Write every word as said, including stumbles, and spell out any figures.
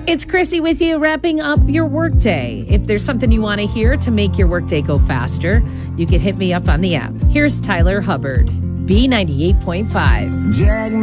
It's Chrissy with you, wrapping up your workday. If there's something you want to hear to make your workday go faster, you can hit me up on the app. Here's Tyler Hubbard, B ninety-eight point five. Jag